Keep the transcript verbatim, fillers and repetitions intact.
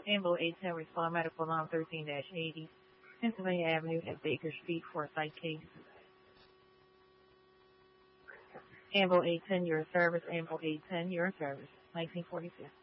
Ambo eight ten respond medical alarm thirteen eighty, Pennsylvania Avenue at Baker Street for a site case. Ambo eight ten, your service. Ambo eight ten, your service. nineteen forty-six.